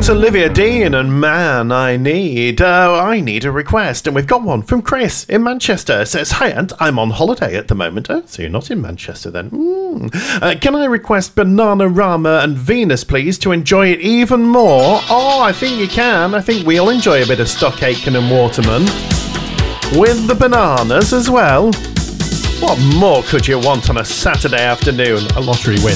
it's Olivia Dean, and man, I need a request, and we've got one from Chris in Manchester. It says, "Hi, Ant, I'm on holiday at the moment." Oh, so you're not in Manchester then? Can I request Bananarama and Venus, please, to enjoy it even more? Oh, I think you can. I think we'll enjoy a bit of Stock Aitken and Waterman with the bananas as well. What more could you want on a Saturday afternoon? A lottery win.